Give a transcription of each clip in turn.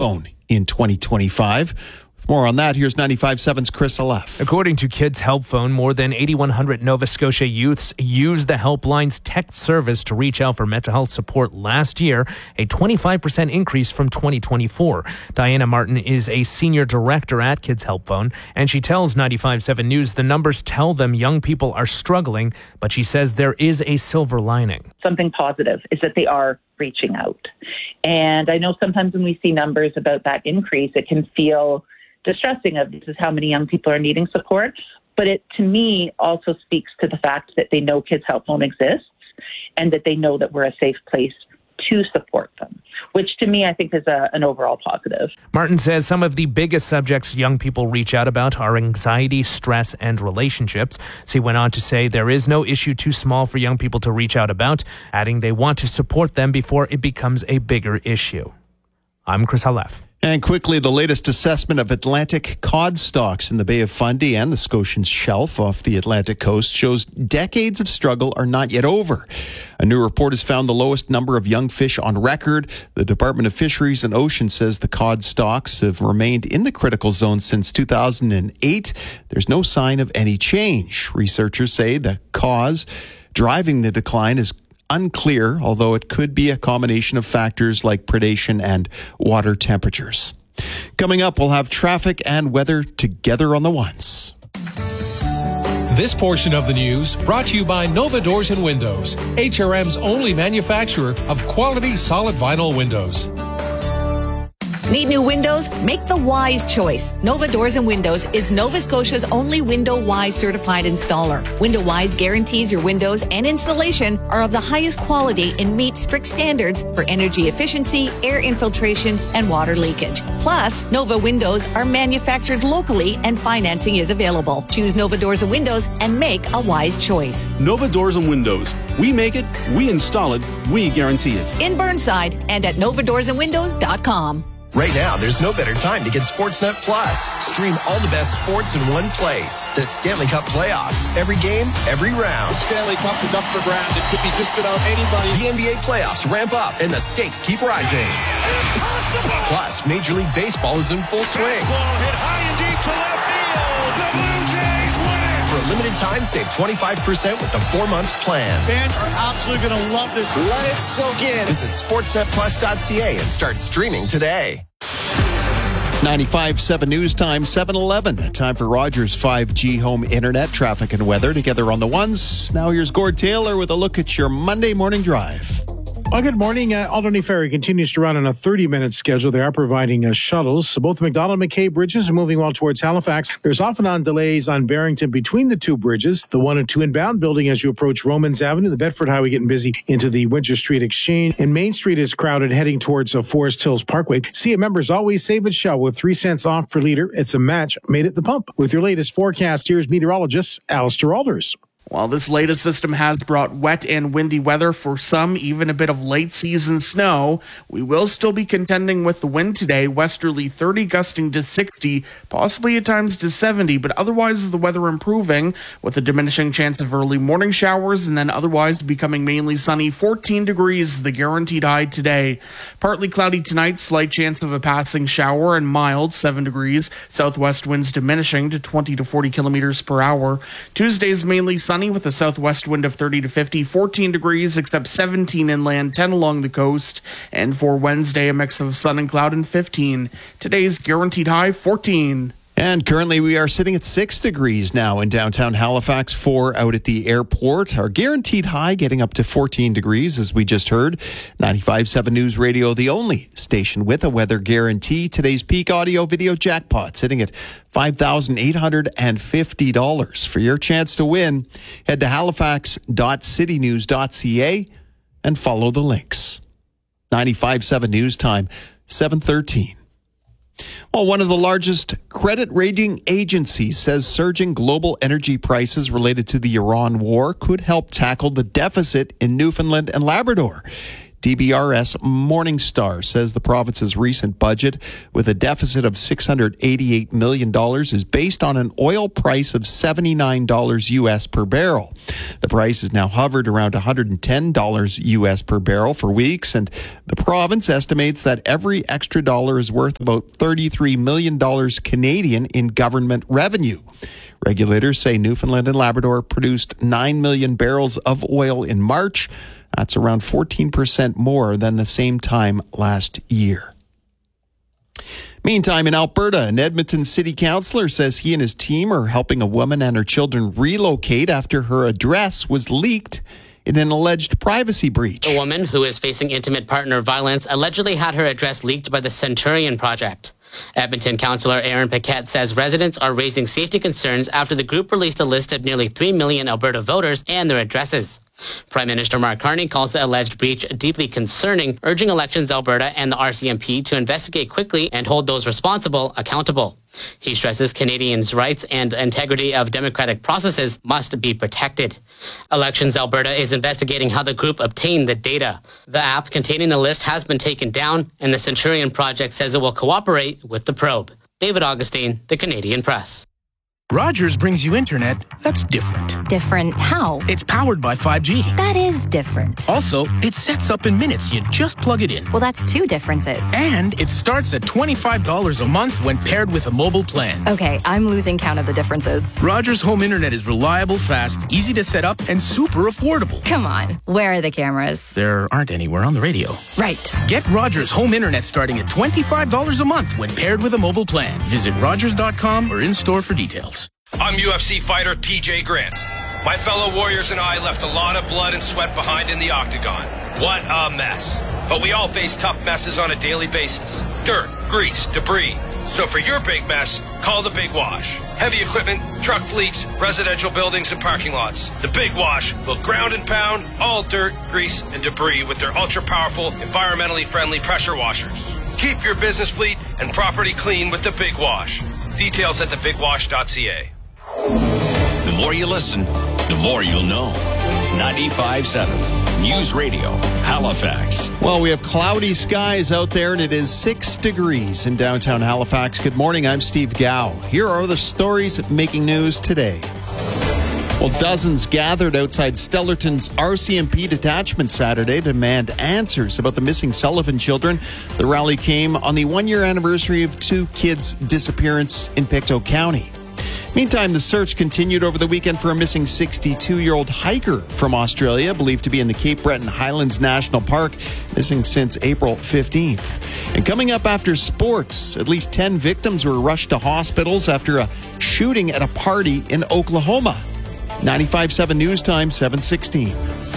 phone in 2025. More on that, here's 95.7's Chris Aleph. According to Kids Help Phone, more than 8,100 Nova Scotia youths used the helpline's text service to reach out for mental health support last year, a 25% increase from 2024. Diana Martin is a senior director at Kids Help Phone, and she tells 95.7 News the numbers tell them young people are struggling, but she says there is a silver lining. Something positive is that they are reaching out. And I know sometimes when we see numbers about that increase, it can feel distressing of this is how many young people are needing support. But it, to me, also speaks to the fact that they know Kids Help Phone exists and that they know that we're a safe place to support them, which to me I think is an overall positive. Martin says some of the biggest subjects young people reach out about are anxiety, stress, and relationships. She went on to say there is no issue too small for young people to reach out about, adding they want to support them before it becomes a bigger issue. I'm Chris Aleph. And quickly, the latest assessment of Atlantic cod stocks in the Bay of Fundy and the Scotian Shelf off the Atlantic coast shows decades of struggle are not yet over. A new report has found the lowest number of young fish on record. The Department of Fisheries and Oceans says the cod stocks have remained in the critical zone since 2008. There's no sign of any change. Researchers say the cause driving the decline is unclear, although it could be a combination of factors like predation and water temperatures. Coming up, we'll have traffic and weather together on the ones. This portion of the news brought to you by Nova Doors and Windows, HRM's only manufacturer of quality solid vinyl windows. Need new windows? Make the wise choice. Nova Doors and Windows is Nova Scotia's only Window Wise certified installer. Window Wise guarantees your windows and installation are of the highest quality and meet strict standards for energy efficiency, air infiltration, and water leakage. Plus, Nova Windows are manufactured locally and financing is available. Choose Nova Doors and Windows and make a wise choice. Nova Doors and Windows. We make it, we install it, we guarantee it. In Burnside and at novadoorsandwindows.com. Right now, there's no better time to get Sportsnet Plus. Stream all the best sports in one place. The Stanley Cup playoffs. Every game, every round. The Stanley Cup is up for grabs. It could be just about anybody. The NBA playoffs ramp up and the stakes keep rising. Impossible! Plus, Major League Baseball is in full swing. Baseball hit high and deep to left field. The Blue Jays win it! For a limited time, save 25% with the 4-month plan. Fans are absolutely going to love this. Let it soak in. Visit sportsnetplus.ca and start streaming today. 95.7 News Time, 7:11. Time for Rogers 5G home internet traffic and weather together on the ones. Now here's Gord Taylor with a look at your Monday morning drive. Well, good morning. Alderney Ferry continues to run on a 30-minute schedule. They are providing shuttles. So both McDonald and McKay bridges are moving well towards Halifax. There's often on delays on Barrington between the two bridges. The 1 and 2 inbound building as you approach Romans Avenue. The Bedford Highway getting busy into the Winter Street Exchange. And Main Street is crowded heading towards Forest Hills Parkway. CN members always save at Shell with 3 cents off per liter. It's a match made at the pump. With your latest forecast, here's meteorologist Alistair Alders. Well, this latest system has brought wet and windy weather for some, even a bit of late season snow. We will still be contending with the wind today, westerly 30 gusting to 60, possibly at times to 70, but otherwise the weather improving with a diminishing chance of early morning showers and then otherwise becoming mainly sunny. 14 degrees, the guaranteed high today. Partly cloudy tonight, slight chance of a passing shower and mild, 7 degrees. Southwest winds diminishing to 20 to 40 kilometers per hour. Tuesday's mainly sunny with a southwest wind of 30 to 50, 14 degrees, except 17 inland, 10 along the coast. And for Wednesday, a mix of sun and cloud and 15. Today's guaranteed high, 14. And currently we are sitting at 6 degrees now in downtown Halifax, 4 out at the airport. Our guaranteed high getting up to 14 degrees, as we just heard. 95.7 News Radio, the only station with a weather guarantee. Today's peak audio video jackpot sitting at $5,850 for your chance to win. Head to halifax.citynews.ca and follow the links. 95.7 News Time, 7:13. Well, one of the largest credit rating agencies says surging global energy prices related to the Iran war could help tackle the deficit in Newfoundland and Labrador. DBRS Morningstar says the province's recent budget, with a deficit of $688 million, is based on an oil price of $79 US per barrel. The price has now hovered around $110 US per barrel for weeks, and the province estimates that every extra dollar is worth about $33 million Canadian in government revenue. Regulators say Newfoundland and Labrador produced 9 million barrels of oil in March. That's around 14% more than the same time last year. Meantime, in Alberta, an Edmonton city councillor says he and his team are helping a woman and her children relocate after her address was leaked in an alleged privacy breach. A woman who is facing intimate partner violence allegedly had her address leaked by the Centurion Project. Edmonton councillor Aaron Paquette says residents are raising safety concerns after the group released a list of nearly 3 million Alberta voters and their addresses. Prime Minister Mark Carney calls the alleged breach deeply concerning, urging Elections Alberta and the RCMP to investigate quickly and hold those responsible accountable. He stresses Canadians' rights and integrity of democratic processes must be protected. Elections Alberta is investigating how the group obtained the data. The app containing the list has been taken down, and the Centurion Project says it will cooperate with the probe. David Augustine, The Canadian Press. Rogers brings you internet that's different. Different how? It's powered by 5G. That is different. Also, it sets up in minutes. You just plug it in. Well, that's two differences. And it starts at $25 a month when paired with a mobile plan. Okay, I'm losing count of the differences. Rogers Home Internet is reliable, fast, easy to set up, and super affordable. Come on, where are the cameras? There aren't anywhere on the radio. Right. Get Rogers Home Internet starting at $25 a month when paired with a mobile plan. Visit Rogers.com or in-store for details. I'm UFC fighter TJ Grant. My fellow warriors and I left a lot of blood and sweat behind in the octagon. What a mess. But we all face tough messes on a daily basis. Dirt, grease, debris. So for your big mess, call the Big Wash. Heavy equipment, truck fleets, residential buildings, and parking lots. The Big Wash will ground and pound all dirt, grease, and debris with their ultra-powerful, environmentally friendly pressure washers. Keep your business fleet and property clean with the Big Wash. Details at thebigwash.ca. The more you listen, the more you'll know. 95.7 News Radio, Halifax. Well, we have cloudy skies out there, and it is 6 degrees in downtown Halifax. Good morning, I'm Steve Gow. Here are the stories making news today. Well, dozens gathered outside Stellarton's RCMP detachment Saturday to demand answers about the missing Sullivan children. The rally came on the one-year anniversary of 2 kids' disappearance in Pictou County. Meantime, the search continued over the weekend for a missing 62-year-old hiker from Australia, believed to be in the Cape Breton Highlands National Park, missing since April 15th. And coming up after sports, at least 10 victims were rushed to hospitals after a shooting at a party in Oklahoma. 95.7 News Time, 7:16.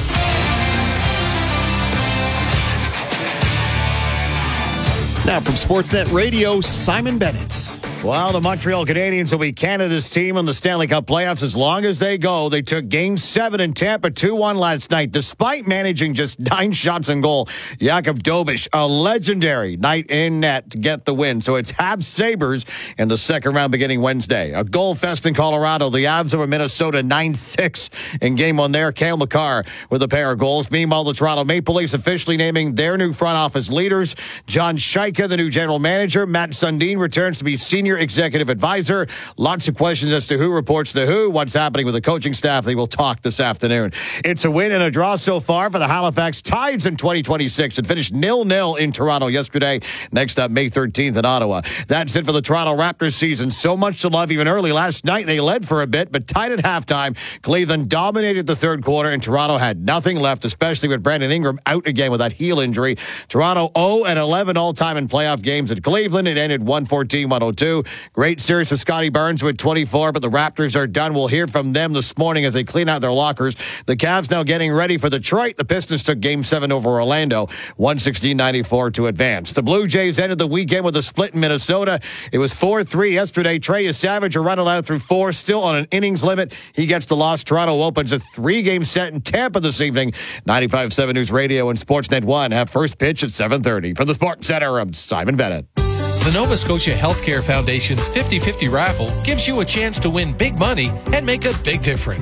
Now from Sportsnet Radio, Simon Bennett. Well, the Montreal Canadiens will be Canada's team in the Stanley Cup playoffs as long as they go. They took Game 7 in Tampa 2-1 last night, despite managing just 9 shots on goal. Jakub Dobeš, a legendary night in net to get the win. So it's Habs Sabres in the second round beginning Wednesday. A goal fest in Colorado. The Avs over Minnesota 9-6 in Game 1 there. Cale Makar with a pair of goals. Meanwhile, the Toronto Maple Leafs officially naming their new front office leaders. John Shaika, the new general manager. Matt Sundin returns to be senior executive advisor. Lots of questions as to who reports to who, what's happening with the coaching staff. They will talk this afternoon. It's a win and a draw so far for the Halifax Tides in 2026. It finished 0-0 in Toronto yesterday. Next up, May 13th in Ottawa. That's it for the Toronto Raptors season. So much to love even early. Last night they led for a bit, but tied at halftime. Cleveland dominated the third quarter, and Toronto had nothing left, especially with Brandon Ingram out again with that heel injury. Toronto 0-11 all-time in playoff games at Cleveland. It ended 114-102. Great series for Scotty Barnes with 24, but the Raptors are done. We'll hear from them this morning as they clean out their lockers. The Cavs now getting ready for Detroit. The Pistons took Game 7 over Orlando, 116-94 to advance. The Blue Jays ended the weekend with a split in Minnesota. It was 4-3 yesterday. Trey Savage a run allowed through 4, still on an innings limit. He gets the loss. Toronto opens a 3-game set in Tampa this evening. 95.7 News Radio and Sportsnet 1 have first pitch at 7:30. From the Sports Center, I'm Simon Bennett. The Nova Scotia Healthcare Foundation's 50-50 raffle gives you a chance to win big money and make a big difference.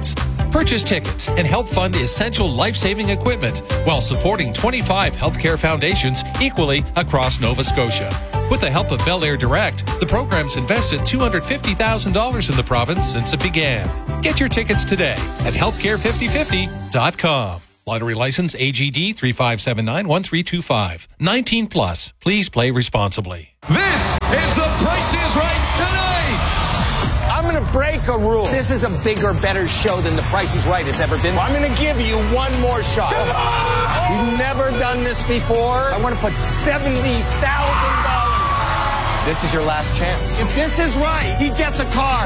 Purchase tickets and help fund essential life-saving equipment while supporting 25 healthcare foundations equally across Nova Scotia. With the help of Bel Air Direct, the program's invested $250,000 in the province since it began. Get your tickets today at healthcare5050.com. Lottery license AGD 35791325. 19 plus. Please play responsibly. This is The Price is Right tonight. I'm going to break a rule. This is a bigger, better show than The Price is Right has ever been. I'm going to give you one more shot. We've never done this before. I want to put $70,000. This is your last chance. If this is right, he gets a car.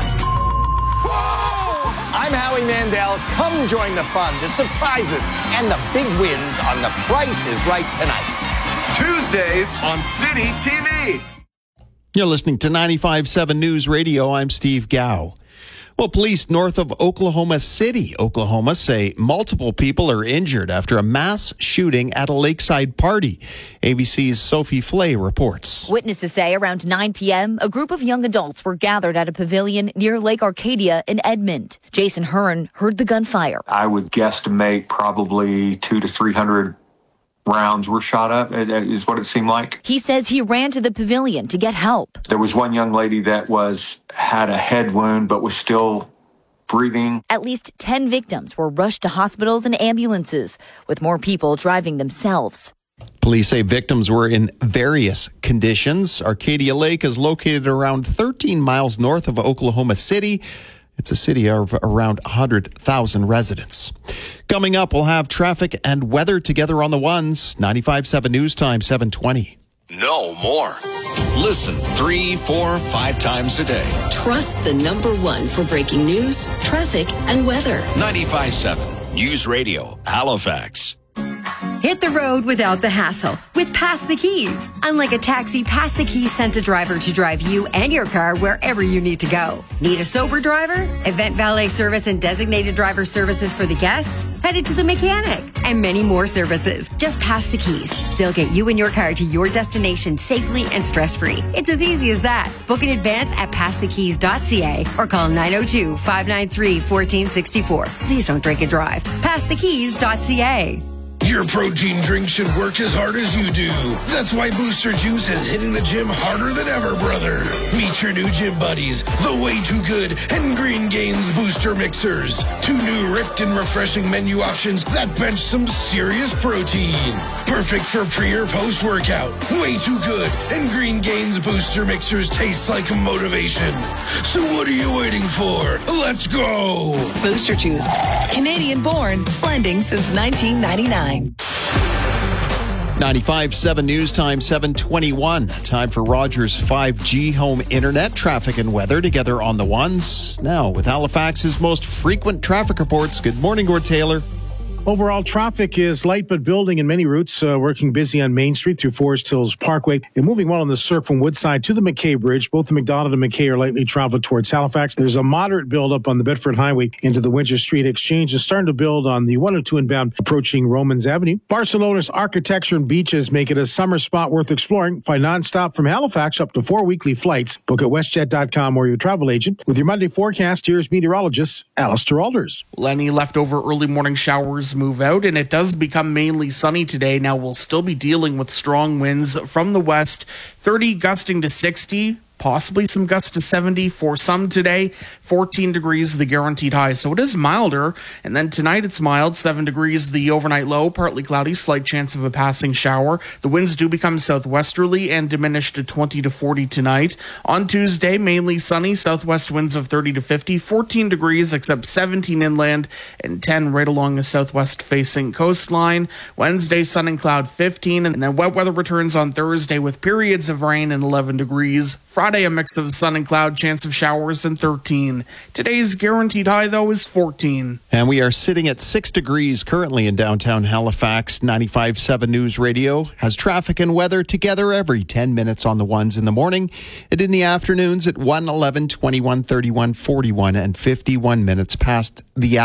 I'm Howie Mandel. Come join the fun, the surprises, and the big wins on The Price is Right tonight. Tuesdays on City TV. You're listening to 95.7 News Radio. I'm Steve Gow. Well, police north of Oklahoma City, Oklahoma, say multiple people are injured after a mass shooting at a lakeside party. ABC's Sophie Flay reports. Witnesses say around 9 p.m., a group of young adults were gathered at a pavilion near Lake Arcadia in Edmond. Jason Hearn heard the gunfire. I would guesstimate probably 200 to 300 rounds were shot up, is what it seemed like. He says he ran to the pavilion to get help. There was one young lady that had a head wound but was still breathing. At least 10 victims were rushed to hospitals and ambulances, with more people driving themselves. Police say victims were in various conditions. Arcadia Lake is located around 13 miles north of Oklahoma City. It's a city of around 100,000 residents. Coming up, we'll have traffic and weather together on the ones. 95.7 News Time, 7:20. Know more. Listen 3, 4, 5 times a day. Trust the number one for breaking news, traffic, and weather. 95.7 News Radio, Halifax. Hit the road without the hassle with Pass the Keys. Unlike a taxi, Pass the Keys sends a driver to drive you and your car wherever you need to go. Need a sober driver? Event valet service and designated driver services for the guests? Headed to the mechanic and many more services. Just Pass the Keys. They'll get you and your car to your destination safely and stress-free. It's as easy as that. Book in advance at passthekeys.ca or call 902-593-1464. Please don't drink and drive. Passthekeys.ca. Your protein drink should work as hard as you do. That's why Booster Juice is hitting the gym harder than ever, brother. Meet your new gym buddies, the Way Too Good and Green Gains Booster Mixers. 2 new ripped and refreshing menu options that bench some serious protein. Perfect for pre or post workout. Way Too Good and Green Gains Booster Mixers taste like motivation. So what are you waiting for? Let's go! Booster Juice. Canadian born, blending since 1999. 95.7 News Time, 7:21. Time for Rogers 5G home internet traffic and weather together on the ones. Now with Halifax's most frequent traffic reports. Good morning, Gord Taylor. Overall, traffic is light but building in many routes, working busy on Main Street through Forest Hills Parkway and moving well on the Surf from Woodside to the McKay Bridge. Both the McDonald and McKay are lightly traveled towards Halifax. There's a moderate buildup on the Bedford Highway into the Winter Street Exchange and starting to build on the 102 inbound approaching Romans Avenue. Barcelona's architecture and beaches make it a summer spot worth exploring. Find nonstop from Halifax up to 4 weekly flights. Book at WestJet.com or your travel agent. With your Monday forecast, here's meteorologist Alistair Alders. Any leftover early morning showers move out, and it does become mainly sunny today. Now we'll still be dealing with strong winds from the west, 30 gusting to 60. Possibly some gusts to 70 for some today. 14 degrees the guaranteed high, so it is milder. And then tonight it's mild, 7 degrees the overnight low, partly cloudy, slight chance of a passing shower. The winds do become southwesterly and diminish to 20 to 40 tonight. On Tuesday, mainly sunny, southwest winds of 30 to 50, 14 degrees except 17 inland and 10 right along the southwest facing coastline. Wednesday, sun and cloud 15, and then wet weather returns on Thursday with periods of rain and 11 degrees. Friday, a mix of sun and cloud, chance of showers, and 13. Today's guaranteed high, though, is 14. And we are sitting at 6 degrees currently in downtown Halifax. 95.7 News Radio has traffic and weather together every 10 minutes on the ones in the morning and in the afternoons at 1, 11, 21, 31, 41, and 51 minutes past the hour.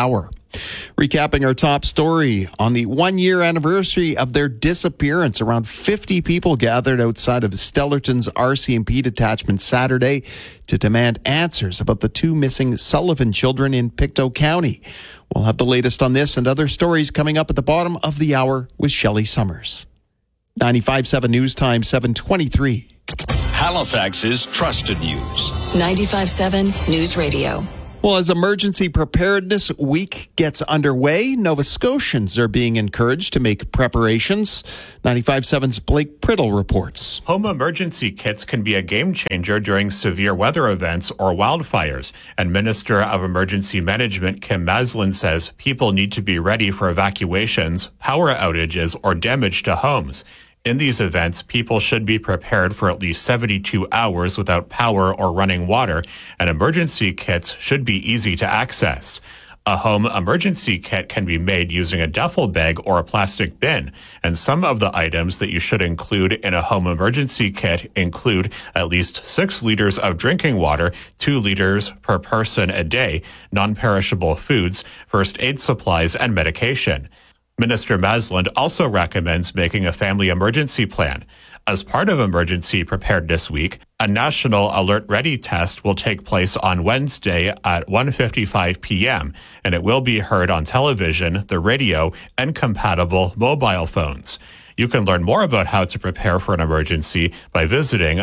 Recapping our top story, on the 1-year anniversary of their disappearance, around 50 people gathered outside of Stellarton's RCMP detachment Saturday to demand answers about the 2 missing Sullivan children in Pictou County. We'll have the latest on this and other stories coming up at the bottom of the hour with Shelley Summers. 95.7 News Time, 7:23. Halifax's trusted news. 95.7 News Radio. Well, as Emergency Preparedness Week gets underway, Nova Scotians are being encouraged to make preparations. 95.7's Blake Priddle reports. Home emergency kits can be a game changer during severe weather events or wildfires. And Minister of Emergency Management Kim Maslin says people need to be ready for evacuations, power outages, or damage to homes. In these events, people should be prepared for at least 72 hours without power or running water, and emergency kits should be easy to access. A home emergency kit can be made using a duffel bag or a plastic bin, and some of the items that you should include in a home emergency kit include at least 6 liters of drinking water, 2 liters per person a day, non-perishable foods, first aid supplies, and medication. Minister Maslin also recommends making a family emergency plan. As part of Emergency Preparedness Week, a National Alert Ready test will take place on Wednesday at 1:55 p.m., and it will be heard on television, the radio, and compatible mobile phones. You can learn more about how to prepare for an emergency by visiting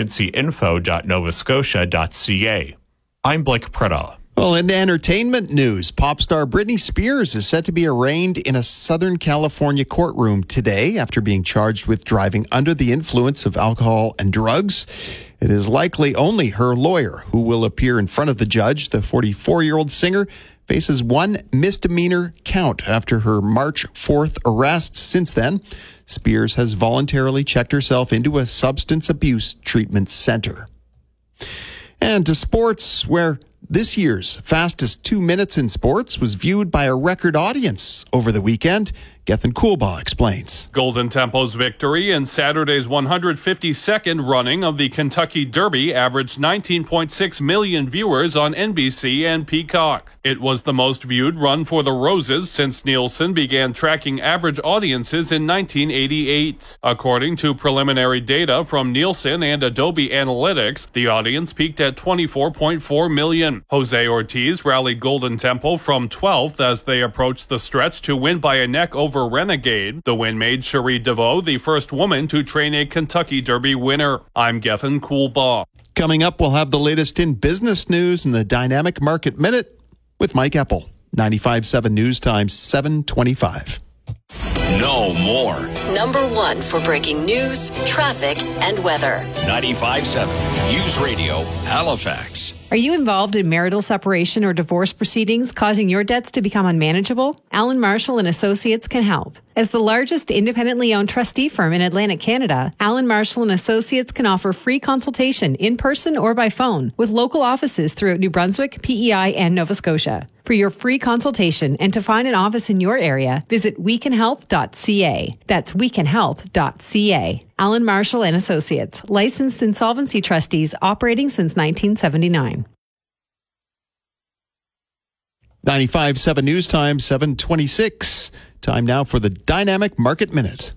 emergencyinfo.novascotia.ca. I'm Blake Priddle. Well, in entertainment news, pop star Britney Spears is set to be arraigned in a Southern California courtroom today after being charged with driving under the influence of alcohol and drugs. It is likely only her lawyer who will appear in front of the judge. The 44-year-old singer faces 1 misdemeanor count after her March 4th arrest. Since then, Spears has voluntarily checked herself into a substance abuse treatment center. And to sports, where this year's fastest 2 minutes in sports was viewed by a record audience over the weekend. Gethin Coolbaugh explains. Golden Temple's victory in Saturday's 152nd running of the Kentucky Derby averaged 19.6 million viewers on NBC and Peacock. It was the most viewed run for the Roses since Nielsen began tracking average audiences in 1988. According to preliminary data from Nielsen and Adobe Analytics, the audience peaked at 24.4 million. Jose Ortiz rallied Golden Temple from 12th as they approached the stretch to win by a neck over Renegade. The win made Cherie DeVoe the first woman to train a Kentucky Derby winner. I'm Gethin Coolbaugh. Coming up, we'll have the latest in business news in the Dynamic Market Minute with Mike Eppel. 95.7 News Time, 7:25. No more. Number 1 for breaking news, traffic, and weather. 95.7 News Radio, Halifax. Are you involved in marital separation or divorce proceedings causing your debts to become unmanageable? Allen Marshall & Associates can help. As the largest independently owned trustee firm in Atlantic Canada, Allen Marshall & Associates can offer free consultation in person or by phone with local offices throughout New Brunswick, PEI, and Nova Scotia. For your free consultation and to find an office in your area, visit wecanhelp.ca. That's wecanhelp.ca. Allen Marshall & Associates, licensed insolvency trustees operating since 1979. 95.7 News Time, 7:26. Time now for the Dynamic Market Minute.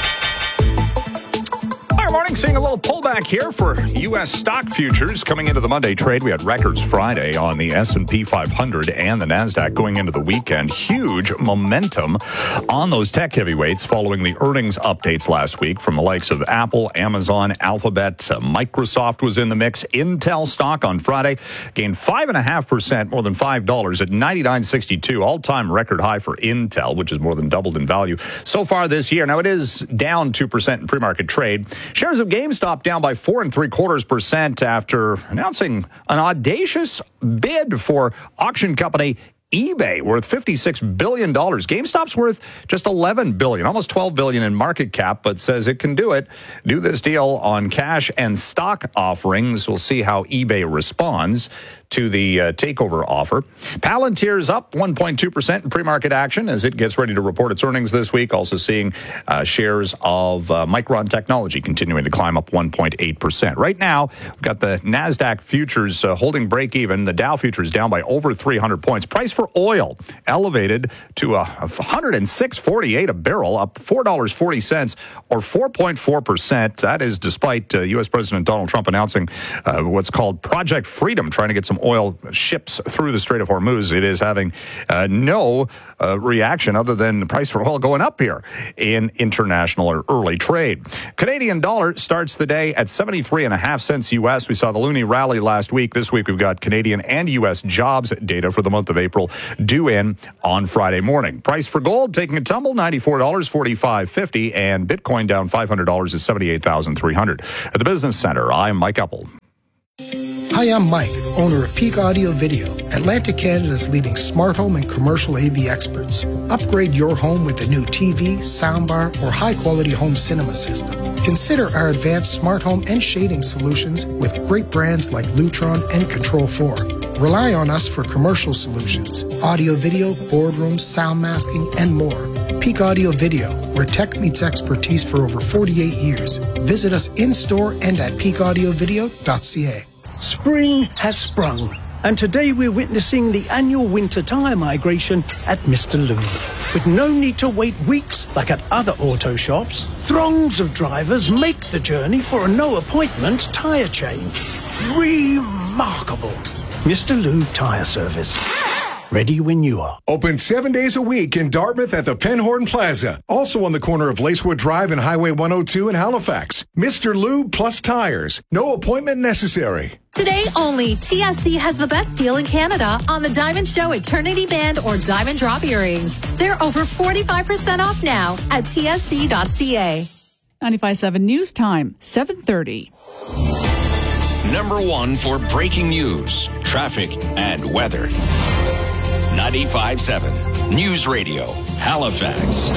Morning, seeing a little pullback here for U.S. stock futures coming into the Monday trade. We had records Friday on the S&P 500 and the NASDAQ going into the weekend. Huge momentum on those tech heavyweights following the earnings updates last week from the likes of Apple, Amazon, Alphabet, Microsoft was in the mix. Intel stock on Friday gained 5.5%, more than $5 at $99.62, all-time record high for Intel, which is more than doubled in value so far this year. Now, it is down 2% in pre-market trade. Shares of GameStop down by 4.75% after announcing an audacious bid for auction company eBay, worth $56 billion. GameStop's worth just $11 billion, almost $12 billion in market cap, but says it can do it. Do this deal on cash and stock offerings. We'll see how eBay responds to the takeover offer. Palantir's up 1.2% in pre-market action as it gets ready to report its earnings this week. Also seeing shares of Micron Technology continuing to climb up 1.8%. Right now, we've got the NASDAQ futures holding break even. The Dow futures down by over 300 points. Price for oil elevated to $106.48 a barrel, up $4.40 or 4.4%. That is despite U.S. President Donald Trump announcing what's called Project Freedom, trying to get some oil ships through the Strait of Hormuz. It is having no reaction other than the price for oil going up here in international or early trade. Canadian dollar starts the day at 73.5 cents U.S. We saw the loonie rally last week. This week we've got Canadian and U.S. jobs data for the month of April due in on Friday morning. Price for gold taking a tumble, $94.45.50, and Bitcoin down $500 at $78,300. At the Business Center, I'm Mike Apple. Hi, I'm Mike, owner of Peak Audio Video, Atlantic Canada's leading smart home and commercial AV experts. Upgrade your home with a new TV, soundbar, or high-quality home cinema system. Consider our advanced smart home and shading solutions with great brands like Lutron and Control4. Rely on us for commercial solutions, audio video, boardrooms, sound masking, and more. Peak Audio Video, where tech meets expertise for over 48 years. Visit us in-store and at peakaudiovideo.ca. Spring has sprung, and today we're witnessing the annual winter tyre migration at Mr. Lube. With no need to wait weeks like at other auto shops, throngs of drivers make the journey for a no-appointment tyre change. Remarkable. Mr. Lube Tyre Service. Ready when you are. Open 7 days a week in Dartmouth at the Penhorn Plaza. Also on the corner of Lacewood Drive and Highway 102 in Halifax. Mr. Lube plus tires. No appointment necessary. Today only, TSC has the best deal in Canada on the Diamond Show Eternity Band or Diamond Drop earrings. They're over 45% off now at tsc.ca. 95.7 News Time, 7:30. Number one for breaking news, traffic, and weather. 95.7 News Radio, Halifax.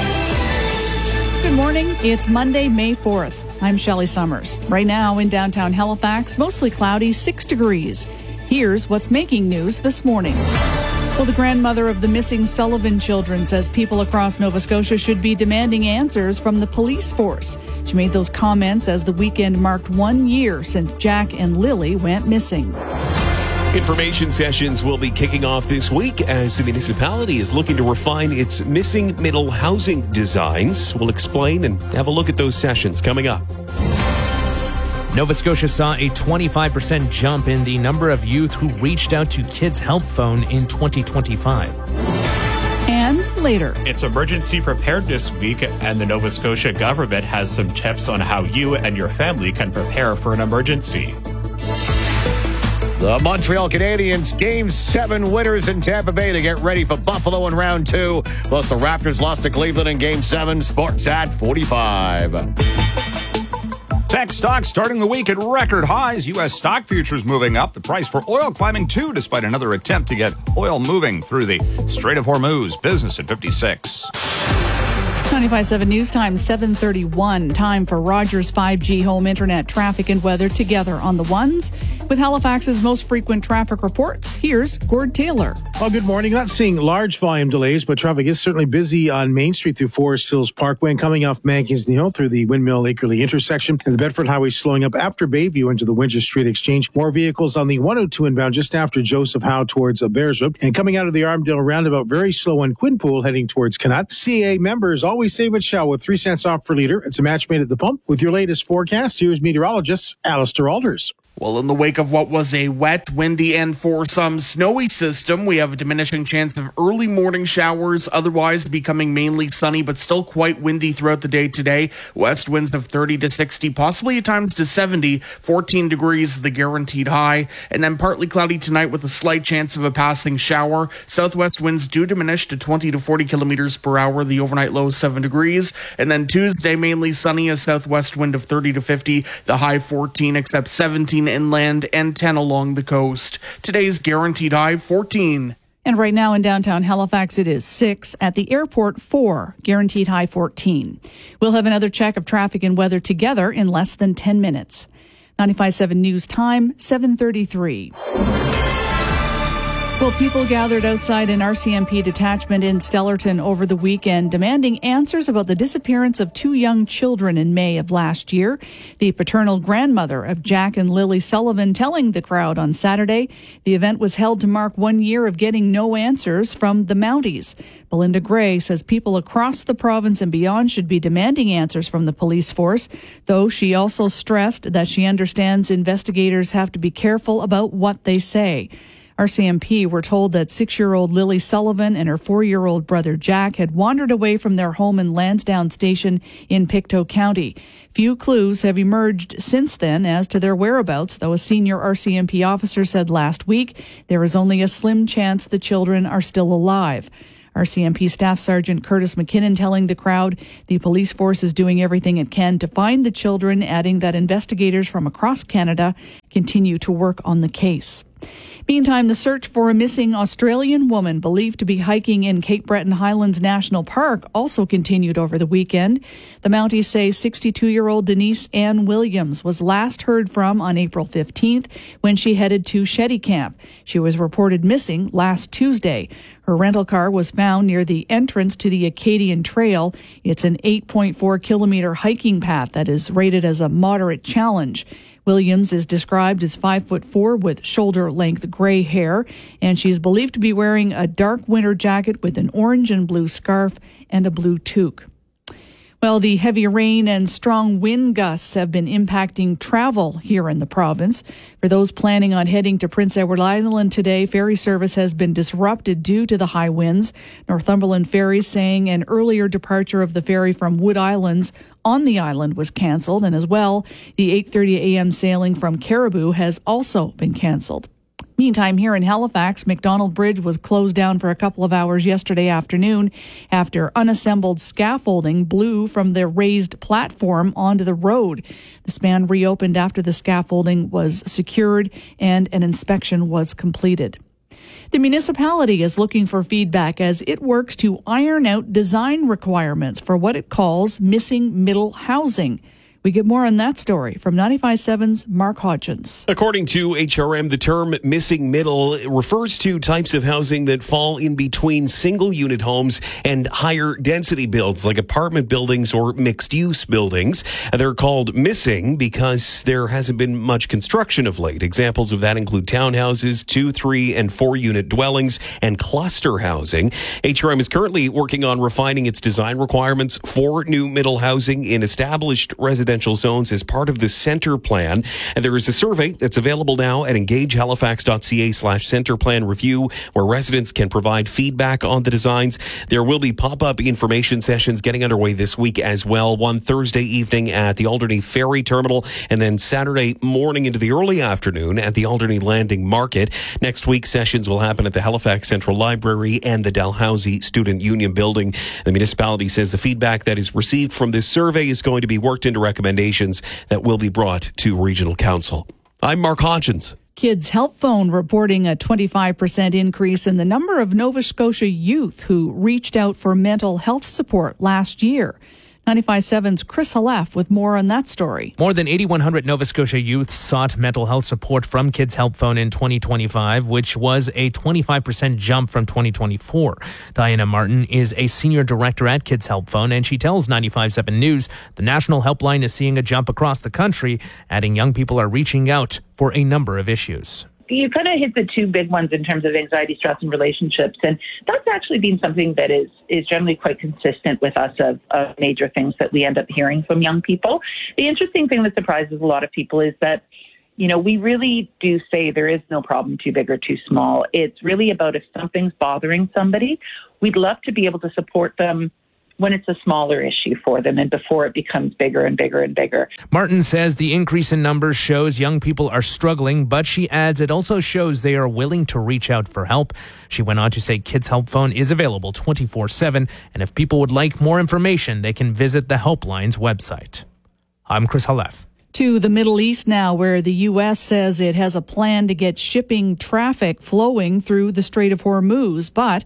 Good morning. It's Monday, May 4th. I'm Shelley Summers. Right now in downtown Halifax, mostly cloudy, 6 degrees. Here's what's making news this morning. Well, the grandmother of the missing Sullivan children says people across Nova Scotia should be demanding answers from the police force. She made those comments as the weekend marked 1 year since Jack and Lily went missing. Information sessions will be kicking off this week as the municipality is looking to refine its missing middle housing designs. We'll explain and have a look at those sessions coming up. Nova Scotia saw a 25% jump in the number of youth who reached out to Kids Help Phone in 2025. And later, it's Emergency Preparedness Week, and the Nova Scotia government has some tips on how you and your family can prepare for an emergency. The Montreal Canadiens Game 7 winners in Tampa Bay to get ready for Buffalo in round 2. Plus, the Raptors lost to Cleveland in Game 7. Sports at 45. Tech stocks starting the week at record highs. U.S. stock futures moving up. The price for oil climbing too, despite another attempt to get oil moving through the Strait of Hormuz. Business at 56. 95.7 News Time, 7:31. Time for Rogers 5G home internet traffic and weather together on the ones. With Halifax's most frequent traffic reports, here's Gord Taylor. Well, good morning. Not seeing large volume delays, but traffic is certainly busy on Main Street through Forest Hills Parkway and coming off Mankins Hill through the Windmill Acrely intersection. And the Bedford Highway slowing up after Bayview into the Windsor Street Exchange. More vehicles on the 102 inbound just after Joseph Howe towards Bearswood. And coming out of the Armdale roundabout, very slow on Quinpool heading towards Canut. CA members always save at Shell with 3 cents off per liter. It's a match made at the pump. With your latest forecast, here's meteorologist Alistair Alders. Well, in the wake of what was a wet, windy, and for some snowy system, we have a diminishing chance of early morning showers, otherwise becoming mainly sunny, but still quite windy throughout the day today. West winds of 30 to 60, possibly at times to 70, 14 degrees the guaranteed high, and then partly cloudy tonight with a slight chance of a passing shower. Southwest winds do diminish to 20 to 40 kilometers per hour, the overnight low 7 degrees, and then Tuesday mainly sunny, a southwest wind of 30 to 50, the high 14, except 17 inland and 10 along the coast. Today's guaranteed high 14. And right now in downtown Halifax, it is 6. At the airport, 4. Guaranteed high 14. We'll have another check of traffic and weather together in less than 10 minutes. 95.7 News Time, 7:33. Well, people gathered outside an RCMP detachment in Stellarton over the weekend demanding answers about the disappearance of 2 young children in May of last year. The paternal grandmother of Jack and Lily Sullivan telling the crowd on Saturday the event was held to mark 1 year of getting no answers from the Mounties. Belinda Gray says people across the province and beyond should be demanding answers from the police force, though she also stressed that she understands investigators have to be careful about what they say. RCMP were told that 6-year-old Lily Sullivan and her 4-year-old brother Jack had wandered away from their home in Lansdowne Station in Pictou County. Few clues have emerged since then as to their whereabouts, though a senior RCMP officer said last week there is only a slim chance the children are still alive. RCMP Staff Sergeant Curtis McKinnon telling the crowd the police force is doing everything it can to find the children, adding that investigators from across Canada continue to work on the case. Meantime, the search for a missing Australian woman believed to be hiking in Cape Breton Highlands National Park also continued over the weekend. The Mounties say 62-year-old Denise Ann Williams was last heard from on April 15th when she headed to Shetty Camp. She was reported missing last Tuesday. Her rental car was found near the entrance to the Acadian Trail. It's an 8.4-kilometer hiking path that is rated as a moderate challenge. Williams is described as 5'4" with shoulder-length gray hair, and she's believed to be wearing a dark winter jacket with an orange and blue scarf and a blue toque. Well, the heavy rain and strong wind gusts have been impacting travel here in the province. For those planning on heading to Prince Edward Island today, ferry service has been disrupted due to the high winds. Northumberland Ferries saying an earlier departure of the ferry from Wood Islands on the island was cancelled, and as well, the 8:30 a.m. sailing from Caribou has also been cancelled. Meantime, here in Halifax, McDonald Bridge was closed down for a couple of hours yesterday afternoon after unassembled scaffolding blew from the raised platform onto the road. The span reopened after the scaffolding was secured and an inspection was completed. The municipality is looking for feedback as it works to iron out design requirements for what it calls missing middle housing. We get more on that story from 95.7's Mark Hodgins. According to HRM, the term missing middle refers to types of housing that fall in between single-unit homes and higher density builds like apartment buildings or mixed-use buildings. They're called missing because there hasn't been much construction of late. Examples of that include townhouses, 2, 3, and 4-unit dwellings, and cluster housing. HRM is currently working on refining its design requirements for new middle housing in established residential zones as part of the Centre Plan. And there is a survey that's available now at engagehalifax.ca/Centre Plan Review, where residents can provide feedback on the designs. There will be pop-up information sessions getting underway this week as well. One Thursday evening at the Alderney Ferry Terminal, and then Saturday morning into the early afternoon at the Alderney Landing Market. Next week, sessions will happen at the Halifax Central Library and the Dalhousie Student Union Building. The municipality says the feedback that is received from this survey is going to be worked into recommendations that will be brought to Regional Council. I'm Mark Hodgins. Kids Help Phone reporting a 25% increase in the number of Nova Scotia youth who reached out for mental health support last year. 95.7's Chris Halef with more on that story. More than 8,100 Nova Scotia youth sought mental health support from Kids Help Phone in 2025, which was a 25% jump from 2024. Diana Martin is a senior director at Kids Help Phone, and she tells 95.7 News the national helpline is seeing a jump across the country, adding young people are reaching out for a number of issues. You kind of hit the two big ones in terms of anxiety, stress, and relationships. And that's actually been something that is generally quite consistent with us of major things that we end up hearing from young people. The interesting thing that surprises a lot of people is that, you know, we really do say there is no problem too big or too small. It's really about if something's bothering somebody, we'd love to be able to support them when it's a smaller issue for them and before it becomes bigger and bigger and bigger. Martin says the increase in numbers shows young people are struggling, but she adds it also shows they are willing to reach out for help. She went on to say Kids Help Phone is available 24/7, and if people would like more information, they can visit the Helpline's website. I'm Chris Halef. To the Middle East now, where the U.S. says it has a plan to get shipping traffic flowing through the Strait of Hormuz, but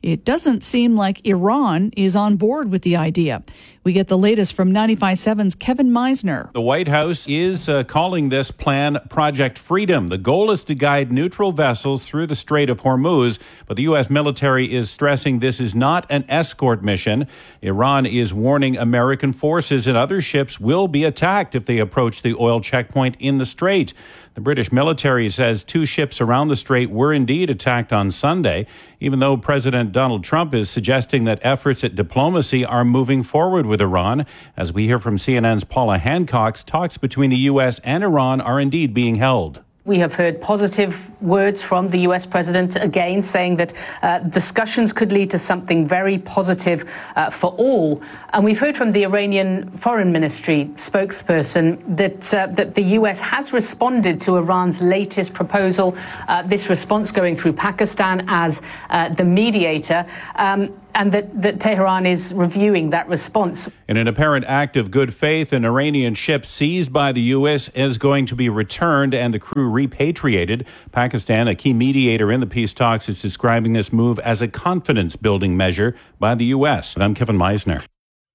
It doesn't seem like Iran is on board with the idea. We get the latest from 95.7's Kevin Meisner. The White House is calling this plan Project Freedom. The goal is to guide neutral vessels through the Strait of Hormuz, but the U.S. military is stressing this is not an escort mission. Iran is warning American forces and other ships will be attacked if they approach the oil checkpoint in the strait. The British military says 2 ships around the strait were indeed attacked on Sunday, even though President Donald Trump is suggesting that efforts at diplomacy are moving forward with Iran. As we hear from CNN's Paula Hancock, talks between the U.S. and Iran are indeed being held. We have heard positive words from the U.S. president again, saying that discussions could lead to something very positive for all. And we've heard from the Iranian Foreign Ministry spokesperson that the U.S. has responded to Iran's latest proposal, this response going through Pakistan as the mediator. And that Tehran is reviewing that response. In an apparent act of good faith, an Iranian ship seized by the U.S. is going to be returned and the crew repatriated. Pakistan, a key mediator in the peace talks, is describing this move as a confidence-building measure by the U.S. I'm Kevin Meisner.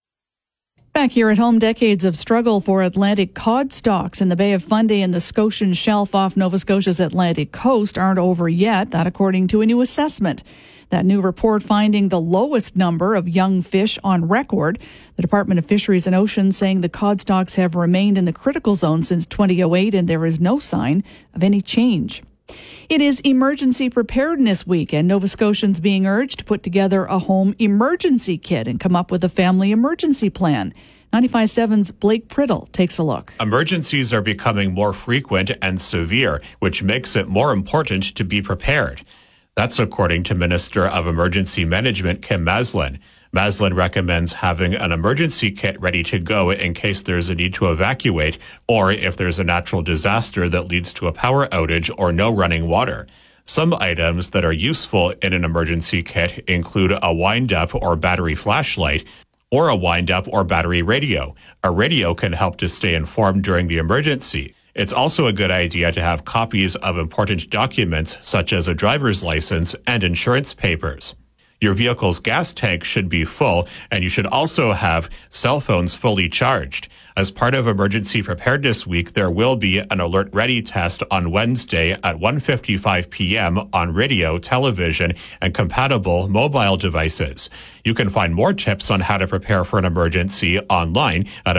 Back here at home, decades of struggle for Atlantic cod stocks in the Bay of Fundy and the Scotian Shelf off Nova Scotia's Atlantic coast aren't over yet, that according to a new assessment. That new report finding the lowest number of young fish on record. The Department of Fisheries and Oceans saying the cod stocks have remained in the critical zone since 2008 and there is no sign of any change. It is Emergency Preparedness Week, and Nova Scotians being urged to put together a home emergency kit and come up with a family emergency plan. 95.7's Blake Priddle takes a look. Emergencies are becoming more frequent and severe, which makes it more important to be prepared. That's according to Minister of Emergency Management Kim Maslin. Maslin recommends having an emergency kit ready to go in case there's a need to evacuate or if there's a natural disaster that leads to a power outage or no running water. Some items that are useful in an emergency kit include a wind-up or battery flashlight or a wind-up or battery radio. A radio can help to stay informed during the emergency. It's also a good idea to have copies of important documents such as a driver's license and insurance papers. Your vehicle's gas tank should be full, and you should also have cell phones fully charged. As part of Emergency Preparedness Week, there will be an Alert Ready test on Wednesday at 1:55 p.m. on radio, television, and compatible mobile devices. You can find more tips on how to prepare for an emergency online at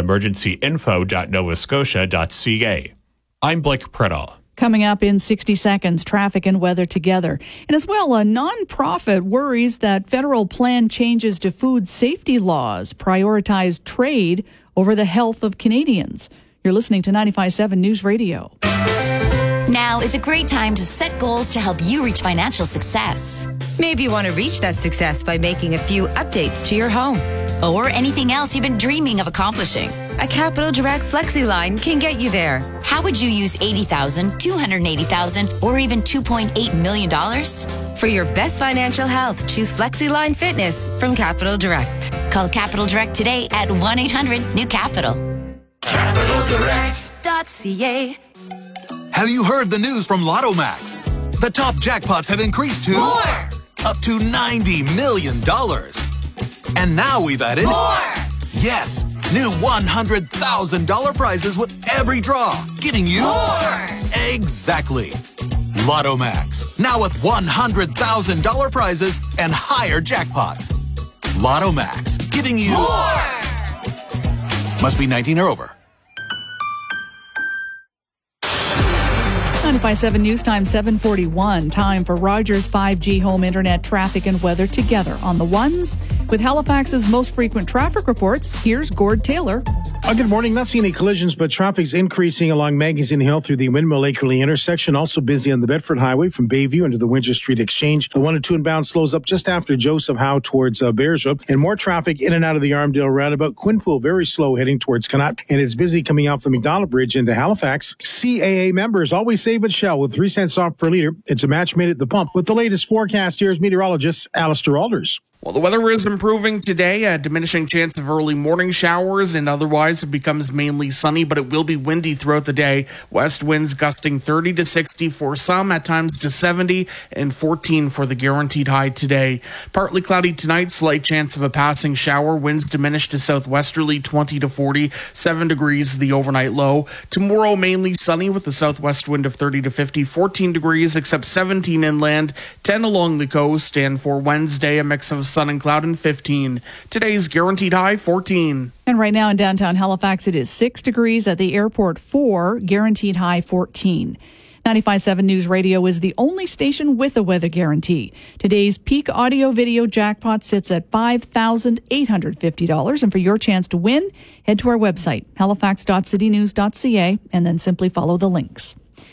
emergencyinfo.novascotia.ca. I'm Blake Priddle. Coming up in 60 seconds, traffic and weather together. And as well, a nonprofit worries that federal plan changes to food safety laws prioritize trade over the health of Canadians. You're listening to 95.7 News Radio. Now is a great time to set goals to help you reach financial success. Maybe you want to reach that success by making a few updates to your home or anything else you've been dreaming of accomplishing. A Capital Direct FlexiLine can get you there. How would you use $80,000, $280,000, or even $2.8 million? For your best financial health, choose FlexiLine Fitness from Capital Direct. Call Capital Direct today at 1-800-NEW-CAPITAL. CapitalDirect.ca. Have you heard the news from Lotto Max? The top jackpots have increased to more! Up to $90 million. And now we've added more! Yes, new $100,000 prizes with every draw, giving you more! Exactly. Lotto Max, now with $100,000 prizes and higher jackpots. Lotto Max, giving you more! Must be 19 or over. 95.7 News Time, 7:41. Time for Rogers 5G home internet traffic and weather together on the ones. With Halifax's most frequent traffic reports, here's Gord Taylor. Good morning. Not seeing any collisions, but traffic's increasing along Magazine Hill through the Windmill Lakerley intersection. Also busy on the Bedford Highway from Bayview into the Winter Street Exchange. The 1 and 2 inbound slows up just after Joseph Howe towards Bearswood. And more traffic in and out of the Armdale roundabout. Quinpool very slow heading towards Connaught. And it's busy coming off the McDonald Bridge into Halifax. CAA members always save at Shell with 3 cents off per liter. It's a match made at the pump. With the latest forecast, here's meteorologist Alistair Alders. Well, the weather is improving improving today, a diminishing chance of early morning showers, and otherwise it becomes mainly sunny, but it will be windy throughout the day. West winds gusting 30 to 60 for some, at times to 70, and 14 for the guaranteed high today. Partly cloudy tonight, slight chance of a passing shower. Winds diminish to southwesterly 20 to 40, 7 degrees the overnight low. Tomorrow mainly sunny with the southwest wind of 30 to 50, 14 degrees except 17 inland, 10 along the coast, and for Wednesday a mix of sun and cloud and 15. Today's guaranteed high 14. And right now in downtown Halifax, it is 6 degrees. At the airport, 4, guaranteed high 14. 95.7 News Radio is the only station with a weather guarantee. Today's peak audio video jackpot sits at $5,850. And for your chance to win, head to our website, halifax.citynews.ca, and then simply follow the links.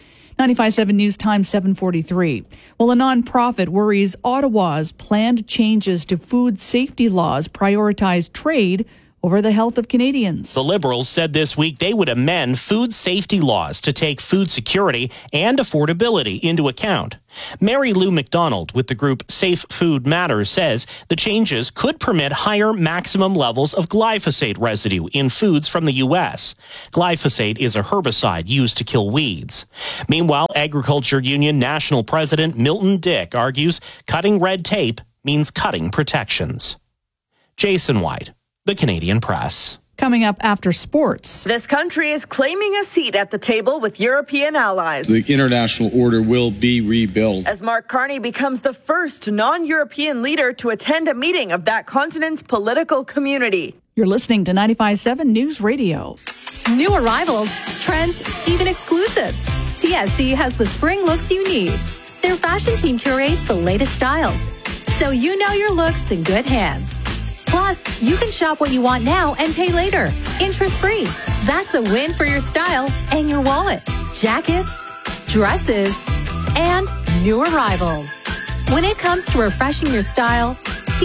95.7 News Time 7:43. Well, a nonprofit worries Ottawa's planned changes to food safety laws prioritize trade over the health of Canadians. The Liberals said this week they would amend food safety laws to take food security and affordability into account. Mary Lou McDonald with the group Safe Food Matters says the changes could permit higher maximum levels of glyphosate residue in foods from the U.S. Glyphosate is a herbicide used to kill weeds. Meanwhile, Agriculture Union National President Milton Dick argues cutting red tape means cutting protections. Jason White, The Canadian Press. Coming up after sports. This country is claiming a seat at the table with European allies. The international order will be rebuilt. As Mark Carney becomes the first non-European leader to attend a meeting of that continent's political community. You're listening to 95.7 News Radio. New arrivals, trends, even exclusives. TSC has the spring looks you need. Their fashion team curates the latest styles, so you know your looks in good hands. Plus, you can shop what you want now and pay later, interest-free. That's a win for your style and your wallet. Jackets, dresses, and new arrivals. When it comes to refreshing your style,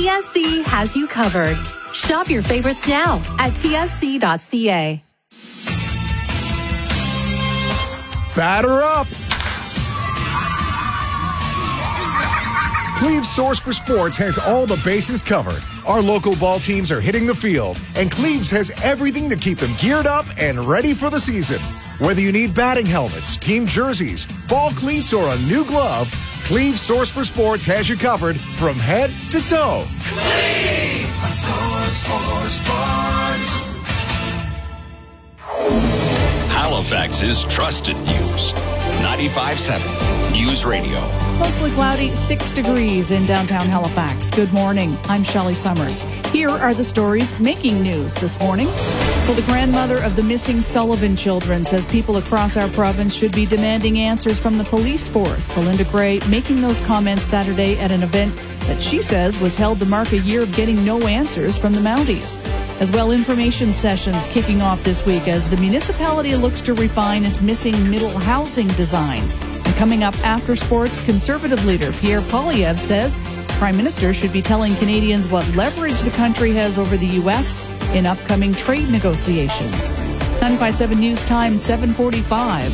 TSC has you covered. Shop your favorites now at tsc.ca. Batter up! Cleve's Source for Sports has all the bases covered. Our local ball teams are hitting the field, and Cleve's has everything to keep them geared up and ready for the season. Whether you need batting helmets, team jerseys, ball cleats, or a new glove, Cleve's Source for Sports has you covered from head to toe. Cleve's Source for Sports. Halifax's trusted news. 95.7 News Radio. Mostly cloudy, 6 degrees in downtown Halifax. Good morning. I'm Shelley Summers. Here are the stories making news this morning. Well, the grandmother of the missing Sullivan children says people across our province should be demanding answers from the police force. Belinda Gray making those comments Saturday at an event that she says was held to mark a year of getting no answers from the Mounties. As well, information sessions kicking off this week as the municipality looks to refine its missing middle housing design. And coming up after sports, Conservative leader Pierre Poilievre says Prime Minister should be telling Canadians what leverage the country has over the U.S. in upcoming trade negotiations. 95.7 News Time, 7:45.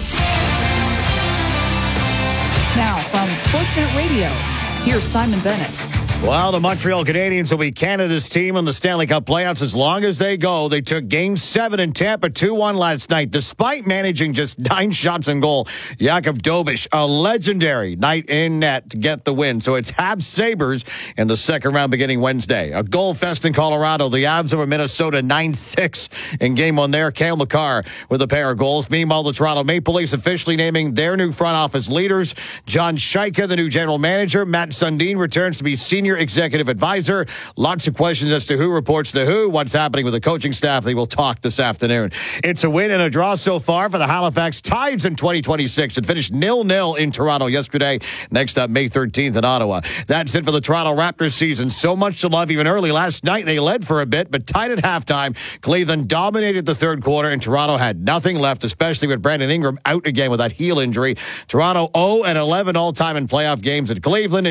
Now from Sportsnet Radio, here's Simon Bennett. Well, the Montreal Canadiens will be Canada's team in the Stanley Cup playoffs as long as they go. They took Game 7 in Tampa 2-1 last night, despite managing just 9 shots on goal. Jakub Dobeš, a legendary night in net to get the win. So it's Habs Sabres in the second round beginning Wednesday. A goal fest in Colorado. The Avs over Minnesota 9-6 in Game 1 there. Cale Makar with a pair of goals. Meanwhile, the Toronto Maple Leafs officially naming their new front office leaders. John Shaika, the new general manager. Matt Sundin returns to be senior executive advisor. Lots of questions as to who reports to who, what's happening with the coaching staff. They will talk this afternoon. It's a win and a draw so far for the Halifax Tides in 2026. It finished 0-0 in Toronto yesterday. Next up, May 13th in Ottawa. That's it for the Toronto Raptors season. So much to love even early. Last night they led for a bit, but tied at halftime. Cleveland dominated the third quarter, and Toronto had nothing left, especially with Brandon Ingram out again with that heel injury. Toronto 0-11 all-time in playoff games, and Cleveland in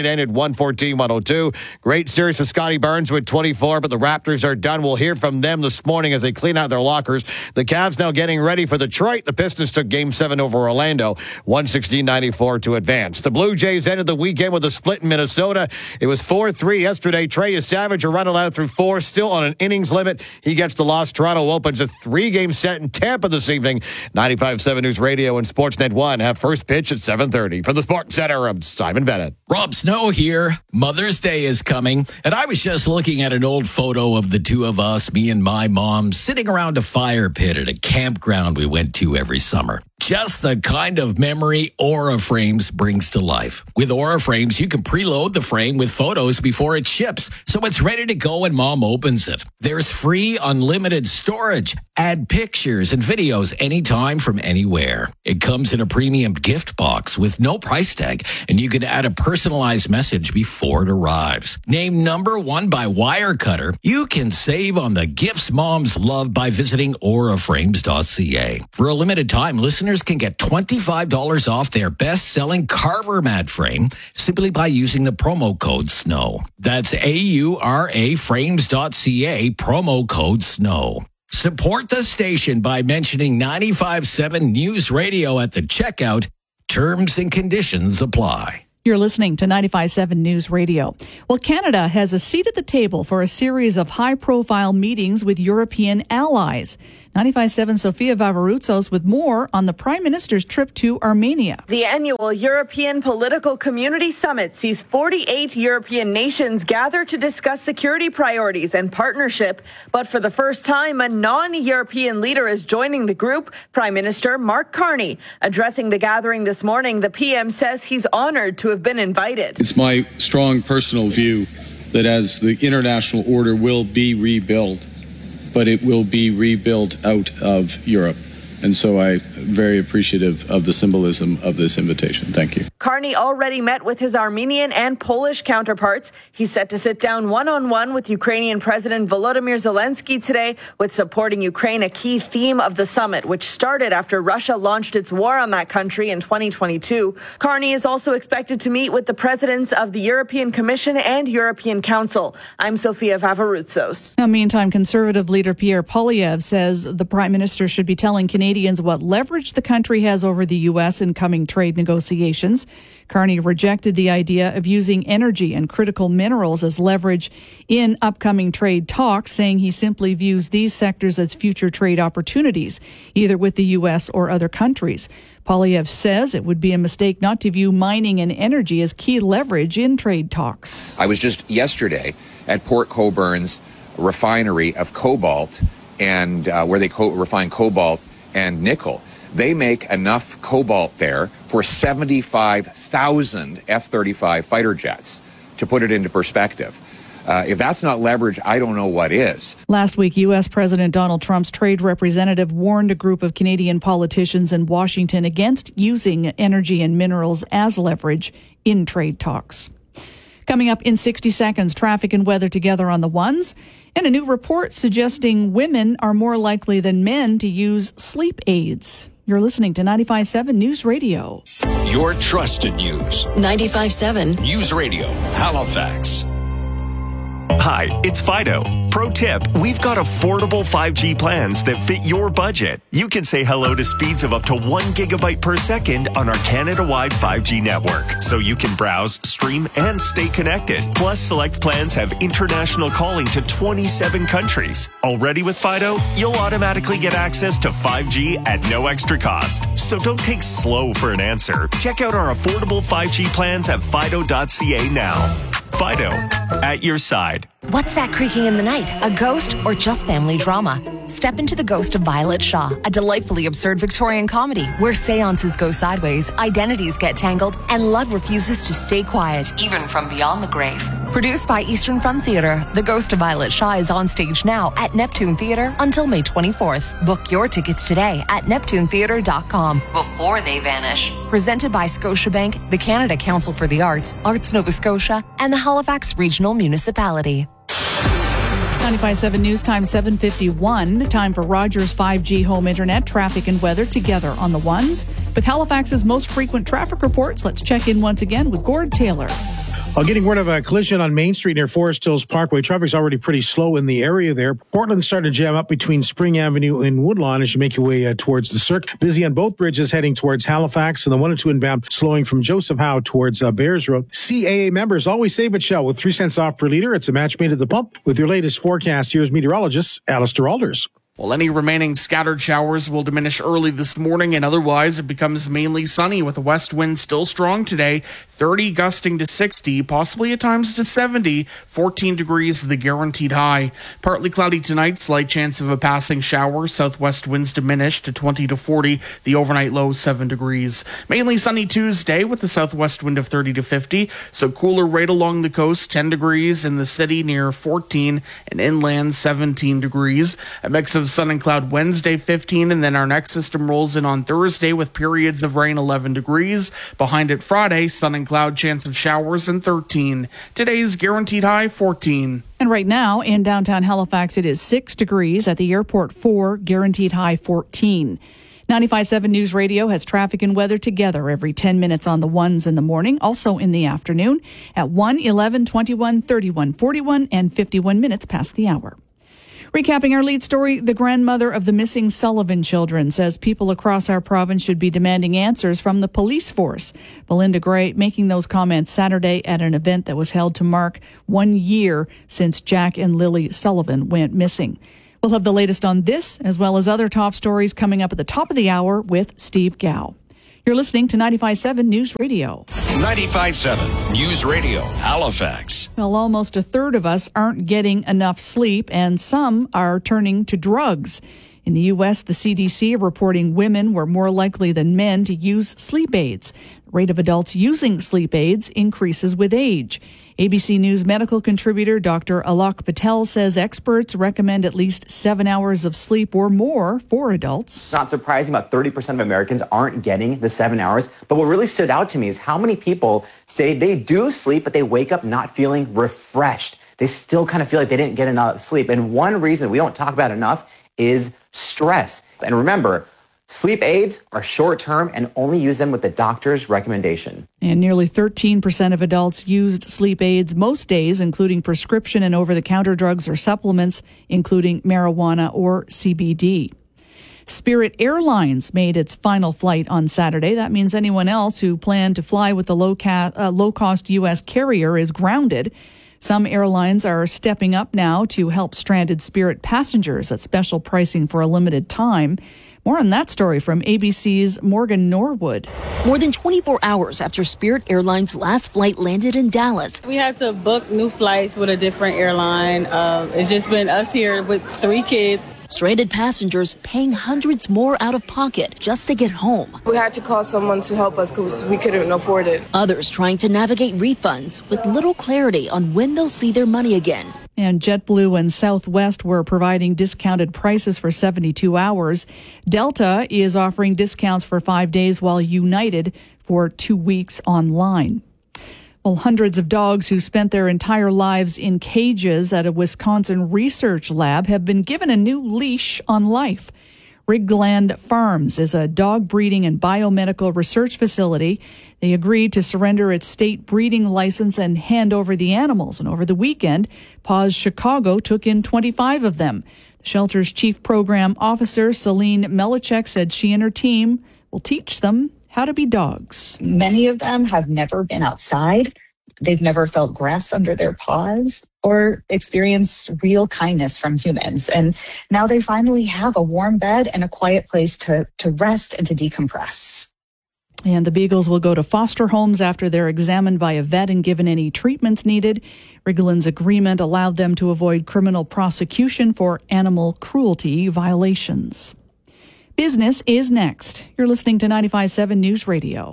It ended 114-102. Great series for Scotty Barnes with 24, but the Raptors are done. We'll hear from them this morning as they clean out their lockers. The Cavs now getting ready for Detroit. The Pistons took Game 7 over Orlando, 116-94 to advance. The Blue Jays ended the weekend with a split in Minnesota. It was 4-3 yesterday. Trey Savage a run allowed through 4, still on an innings limit. He gets the loss. Toronto opens a 3-game set in Tampa this evening. 95.7 News Radio and Sportsnet 1 have first pitch at 7:30. From the Sports Center, I'm Simon Bennett. Rob Snow here. Mother's Day is coming, and I was just looking at an old photo of the two of us, me and my mom, sitting around a fire pit at a campground we went to every summer. Just the kind of memory Aura Frames brings to life. With Aura Frames, you can preload the frame with photos before it ships, so it's ready to go when Mom opens it. There's free unlimited storage. Add pictures and videos anytime from anywhere. It comes in a premium gift box with no price tag, and you can add a personalized message before it arrives. Named #1 by Wirecutter, you can save on the gifts moms love by visiting auraframes.ca. For a limited time, listeners can get $25 off their best-selling Carver Mat frame simply by using the promo code SNOW. That's auraframes.ca, promo code SNOW. Support the station by mentioning 95.7 News Radio at the checkout. Terms and conditions apply. You're listening to 95.7 News Radio. Well, Canada has a seat at the table for a series of high-profile meetings with European allies. 95.7 Sofia Vavaroutsos with more on the Prime Minister's trip to Armenia. The annual European Political Community Summit sees 48 European nations gather to discuss security priorities and partnership. But for the first time, a non-European leader is joining the group, Prime Minister Mark Carney. Addressing the gathering this morning, the PM says he's honored to have been invited. It's my strong personal view that as the international order will be rebuilt, but it will be rebuilt out of Europe. And so I'm very appreciative of the symbolism of this invitation. Thank you. Carney already met with his Armenian and Polish counterparts. He's set to sit down one-on-one with Ukrainian President Volodymyr Zelensky today, with supporting Ukraine a key theme of the summit, which started after Russia launched its war on that country in 2022. Carney is also expected to meet with the presidents of the European Commission and European Council. I'm Sofia Vavaroutsos. Now, meantime, Conservative leader Pierre Poilievre says the Prime Minister should be telling Canadians what leverage the country has over the U.S. in coming trade negotiations. Carney rejected the idea of using energy and critical minerals as leverage in upcoming trade talks, saying he simply views these sectors as future trade opportunities, either with the U.S. or other countries. Poilievre says it would be a mistake not to view mining and energy as key leverage in trade talks. I was just yesterday at Port Coburn's refinery of cobalt, and where they refine cobalt and nickel. They make enough cobalt there for 75,000 F-35 fighter jets, to put it into perspective. If that's not leverage, I don't know what is. Last week, U.S. President Donald Trump's trade representative warned a group of Canadian politicians in Washington against using energy and minerals as leverage in trade talks. Coming up in 60 seconds, traffic and weather together on the ones, and a new report suggesting women are more likely than men to use sleep aids. You're listening to 95.7 News Radio. Your trusted news. 95.7 News Radio, Halifax. Hi, it's Fido. Pro tip, we've got affordable 5G plans that fit your budget. You can say hello to speeds of up to 1 gigabyte per second on our Canada-wide 5G network, so you can browse, stream, and stay connected. Plus, select plans have international calling to 27 countries. Already with Fido, you'll automatically get access to 5G at no extra cost. So don't take slow for an answer. Check out our affordable 5G plans at fido.ca now. Fido, at your side. What's that creaking in the night? A ghost or just family drama? Step into The Ghost of Violet Shaw, a delightfully absurd Victorian comedy where seances go sideways, identities get tangled, and love refuses to stay quiet, even from beyond the grave. Produced by Eastern Front Theatre, The Ghost of Violet Shaw is on stage now at Neptune Theatre until May 24th. Book your tickets today at neptunetheatre.com before they vanish. Presented by Scotiabank, the Canada Council for the Arts, Arts Nova Scotia, and the Halifax Regional Municipality. 95.7 News Time 7:51. Time for Rogers 5G home internet, traffic and weather together on the ones. With Halifax's most frequent traffic reports, let's check in once again with Gord Taylor. Well, getting rid of a collision on Main Street near Forest Hills Parkway. Traffic's already pretty slow in the area there. Portland's starting to jam up between Spring Avenue and Woodlawn as you make your way towards the Cirque. Busy on both bridges heading towards Halifax, and the 102 inbound slowing from Joseph Howe towards Bears Road. CAA members always save at Shell with 3 cents off per liter. It's a match made at the pump. With your latest forecast, here's meteorologist Alistair Alders. Well, any remaining scattered showers will diminish early this morning, and otherwise it becomes mainly sunny with a west wind still strong today, 30 gusting to 60, possibly at times to 70, 14 degrees the guaranteed high. Partly cloudy tonight, slight chance of a passing shower, southwest winds diminish to 20 to 40, the overnight low 7 degrees. Mainly sunny Tuesday with the southwest wind of 30 to 50, so cooler right along the coast, 10 degrees in the city near 14, and inland 17 degrees. A mix of sun and cloud Wednesday 15, and then our next system rolls in on Thursday with periods of rain 11 degrees. Behind it Friday, sun and cloud, chance of showers and 13. Today's guaranteed high 14. And right now in downtown Halifax, it is 6 degrees. At the airport 4, guaranteed high 14. 95.7 News Radio has traffic and weather together every 10 minutes on the ones in the morning, also in the afternoon at 1, 11, 21, 31, 41, and 51 minutes past the hour. Recapping our lead story, the grandmother of the missing Sullivan children says people across our province should be demanding answers from the police force. Belinda Gray making those comments Saturday at an event that was held to mark 1 year since Jack and Lily Sullivan went missing. We'll have the latest on this, as well as other top stories coming up at the top of the hour with Steve Gow. You're listening to 95.7 News Radio. 95.7 News Radio, Halifax. Well, almost a third of us aren't getting enough sleep, and some are turning to drugs. In the U.S., the CDC are reporting women were more likely than men to use sleep aids. The rate of adults using sleep aids increases with age. ABC News medical contributor Dr. Alok Patel says experts recommend at least 7 hours of sleep or more for adults. It's not surprising, about 30% of Americans aren't getting the 7 hours. But what really stood out to me is how many people say they do sleep, but they wake up not feeling refreshed. They still kind of feel like they didn't get enough sleep. And one reason we don't talk about enough is stress. And remember, sleep aids are short-term and only use them with the doctor's recommendation. And nearly 13% of adults used sleep aids most days, including prescription and over-the-counter drugs or supplements, including marijuana or CBD. Spirit Airlines made its final flight on Saturday. That means anyone else who planned to fly with the low-cost U.S. carrier is grounded. Some airlines are stepping up now to help stranded Spirit passengers at special pricing for a limited time. More on that story from ABC's Morgan Norwood. More than 24 hours after Spirit Airlines' last flight landed in Dallas. We had to book new flights with a different airline. It's just been us here with 3 kids. Stranded passengers paying hundreds more out of pocket just to get home. We had to call someone to help us because we couldn't afford it. Others trying to navigate refunds with little clarity on when they'll see their money again. And JetBlue and Southwest were providing discounted prices for 72 hours. Delta is offering discounts for 5 days, while United for 2 weeks online. Well, hundreds of dogs who spent their entire lives in cages at a Wisconsin research lab have been given a new leash on life. Rigland Farms is a dog breeding and biomedical research facility. They agreed to surrender its state breeding license and hand over the animals. And over the weekend, Paws Chicago took in 25 of them. The shelter's chief program officer, Celine Melichek, said she and her team will teach them how to be dogs. Many of them have never been outside. They've never felt grass under their paws or experienced real kindness from humans. And now they finally have a warm bed and a quiet place to rest and to decompress. And the beagles will go to foster homes after they're examined by a vet and given any treatments needed. Rigland's agreement allowed them to avoid criminal prosecution for animal cruelty violations. Business is next. You're listening to 95.7 News Radio.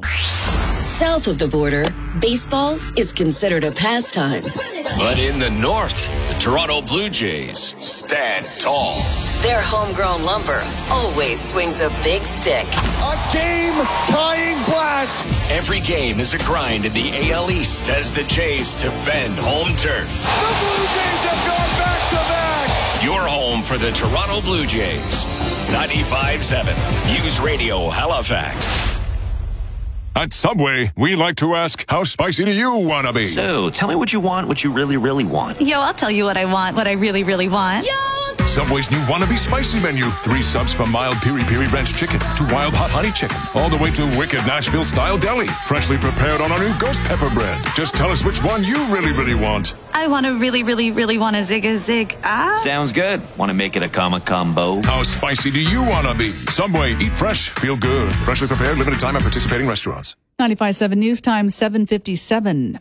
South of the border, baseball is considered a pastime. But in the north, the Toronto Blue Jays stand tall. Their homegrown lumber always swings a big stick. A game-tying blast. Every game is a grind in the AL East as the Jays defend home turf. The Blue Jays have gone back-to-back. Your home for the Toronto Blue Jays. 95.7 News Radio Halifax. At Subway, we like to ask, how spicy do you want to be? So, tell me what you want, what you really, really want. Yo, I'll tell you what I want, what I really, really want. Yo! Subway's new Wannabe Spicy menu. 3 subs from mild piri-piri ranch chicken to wild hot honey chicken. All the way to wicked Nashville-style deli. Freshly prepared on our new ghost pepper bread. Just tell us which one you really, really want. I want to really, really, really want a zig. Sounds good. Want to make it a combo? How spicy do you want to be? Subway, eat fresh, feel good. Freshly prepared, limited time at participating restaurants. 95.7 News Time, 7:57.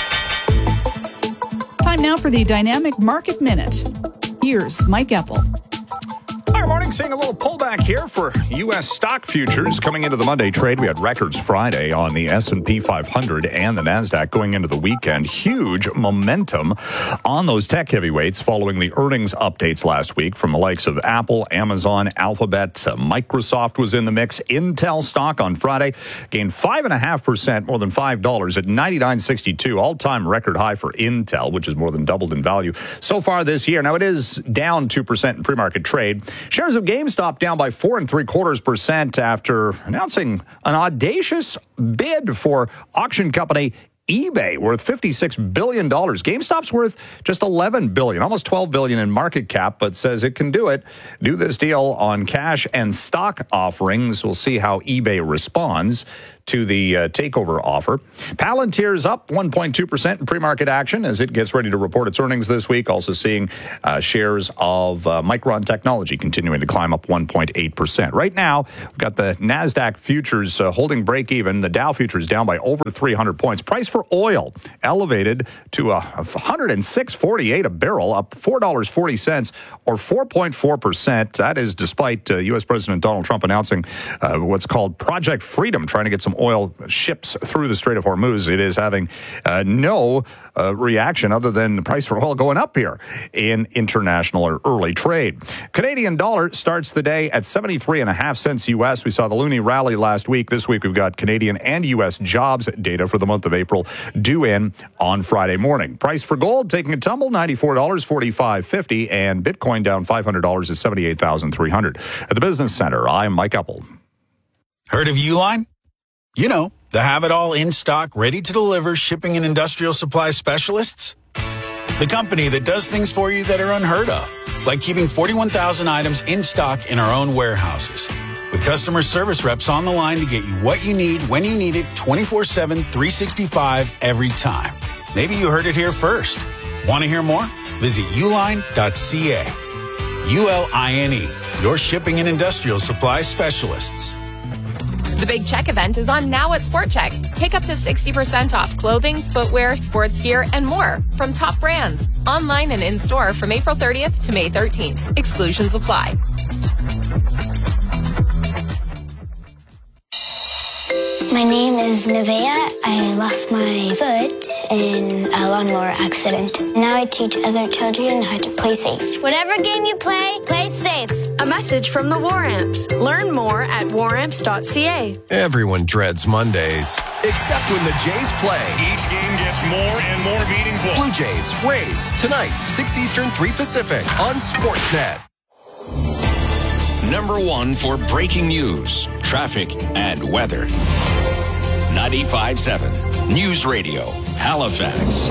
Time now for the Dynamic Market Minute. Here's Mike Apple. Hi, morning. Seeing a little pullback here for U.S. stock futures coming into the Monday trade. We had records Friday on the S&P 500 and the NASDAQ going into the weekend. Huge momentum on those tech heavyweights following the earnings updates last week from the likes of Apple, Amazon, Alphabet, Microsoft was in the mix. Intel stock on Friday gained 5.5%, more than $5 at $99.62. All-time record high for Intel, which is more than doubled in value so far this year. Now, it is down 2% in pre-market trade. Shares of GameStop down by 4.75% after announcing an audacious bid for auction company eBay, worth $56 billion. GameStop's worth just $11 billion, almost $12 billion in market cap, but says it can do this deal on cash and stock offerings. We'll see how eBay responds to the takeover offer. Palantir's up 1.2% in pre-market action as it gets ready to report its earnings this week. Also seeing shares of Micron Technology continuing to climb up 1.8%. Right now, we've got the NASDAQ futures holding break even. The Dow futures down by over 300 points. Price for oil elevated to $106.48 a barrel, up $4.40 or 4.4%. That is despite U.S. President Donald Trump announcing what's called Project Freedom, trying to get some oil ships through the Strait of Hormuz. It is having no reaction other than the price for oil going up here in international or early trade. Canadian dollar starts the day at 73.5 cents U.S. We saw the loonie rally last week. This week we've got Canadian and U.S. jobs data for the month of April due in on Friday morning. Price for gold taking a tumble, $94.45.50, and Bitcoin down $500 at 78,300. At the Business Center, I'm Mike Apple. Heard of Uline? You know, the have-it-all in-stock, ready-to-deliver shipping and industrial supply specialists. The company that does things for you that are unheard of, like keeping 41,000 items in stock in our own warehouses. With customer service reps on the line to get you what you need, when you need it, 24/7, 365, every time. Maybe you heard it here first. Want to hear more? Visit uline.ca. ULINE, your shipping and industrial supply specialists. The Big Check event is on now at Sport Check. Take up to 60% off clothing, footwear, sports gear, and more from top brands. Online and in-store from April 30th to May 13th. Exclusions apply. My name is Nevaeh. I lost my foot in a lawnmower accident. Now I teach other children how to play safe. Whatever game you play, play safe. A message from the War Amps. Learn more at waramps.ca. Everyone dreads Mondays, except when the Jays play. Each game gets more and more meaningful. Blue Jays, Rays, tonight, 6 Eastern, 3 Pacific, on Sportsnet. Number 1 for breaking news, traffic, and weather. 95.7 News Radio, Halifax.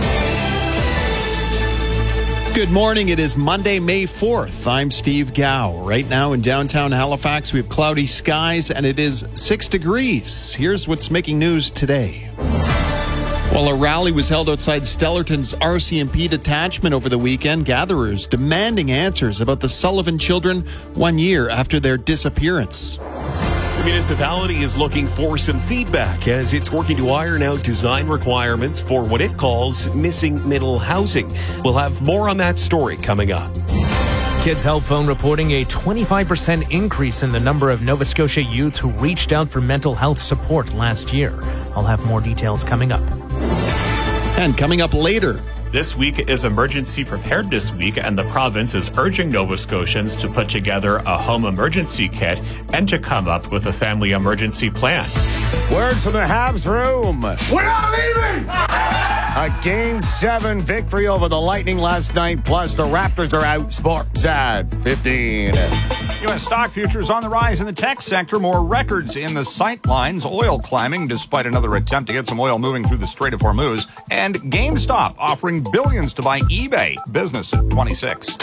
Good morning. It is Monday, May 4th. I'm Steve Gow. Right now in downtown Halifax, we have cloudy skies and it is 6 degrees. Here's what's making news today. While a rally was held outside Stellarton's RCMP detachment over the weekend, gatherers demanding answers about the Sullivan children 1 year after their disappearance. The municipality is looking for some feedback as it's working to iron out design requirements for what it calls missing middle housing. We'll have more on that story coming up. Kids Help Phone reporting a 25% increase in the number of Nova Scotia youth who reached out for mental health support last year. I'll have more details coming up. And coming up later, This week is Emergency Preparedness Week, and the province is urging Nova Scotians to put together a home emergency kit and to come up with a family emergency plan. Words from the Habs room. We're not leaving! A Game 7 victory over the Lightning last night, plus the Raptors are out. Sports at 15. U.S. stock futures on the rise in the tech sector. More records in the sight lines. Oil climbing despite another attempt to get some oil moving through the Strait of Hormuz. And GameStop offering billions to buy eBay. Business at 26.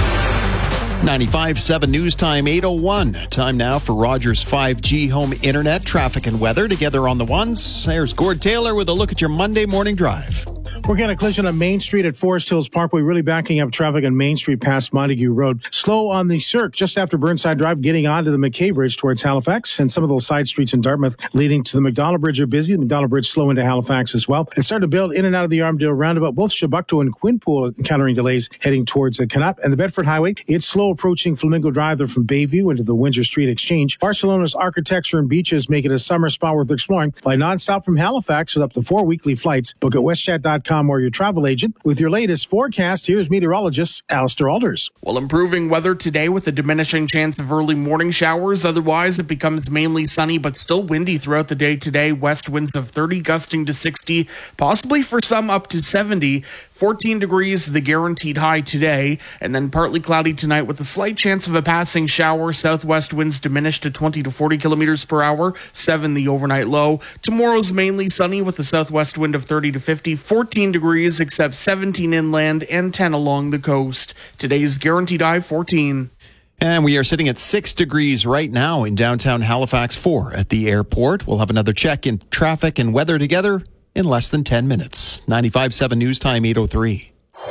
95.7 News Time, 8:01. Time now for Rogers 5G home internet, traffic and weather together on the ones. There's Gord Taylor with a look at your Monday morning drive. We're getting a collision on Main Street at Forest Hills Parkway, really backing up traffic on Main Street past Montague Road. Slow on the Cirque just after Burnside Drive, getting onto the McKay Bridge towards Halifax, and some of those side streets in Dartmouth leading to the McDonald Bridge are busy. The McDonald Bridge slow into Halifax as well. And starting to build in and out of the Armadale roundabout. Both Chebucto and Quinpool encountering delays heading towards the Canup. And the Bedford Highway, it's slow approaching Flamingo Drive there from Bayview into the Windsor Street Exchange. Barcelona's architecture and beaches make it a summer spot worth exploring. Fly nonstop from Halifax with up to 4 weekly flights. Book at westjet.com or your travel agent. With your latest forecast, here's meteorologist Alistair Alders. Well, improving weather today with a diminishing chance of early morning showers. Otherwise, it becomes mainly sunny but still windy throughout the day today. West winds of 30 gusting to 60, possibly for some up to 70. 14 degrees, the guaranteed high today, and then partly cloudy tonight with a slight chance of a passing shower. Southwest winds diminished to 20 to 40 kilometers per hour, 7 the overnight low. Tomorrow's mainly sunny with a southwest wind of 30 to 50, 14 degrees except 17 inland and 10 along the coast. Today's guaranteed high, 14. And we are sitting at 6 degrees right now in downtown Halifax, 4 at the airport. We'll have another check in traffic and weather together in less than 10 minutes. 95.7 News Time, 8:03.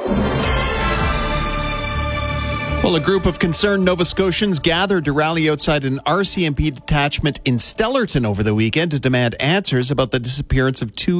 Well, a group of concerned Nova Scotians gathered to rally outside an RCMP detachment in Stellarton over the weekend to demand answers about the disappearance of 2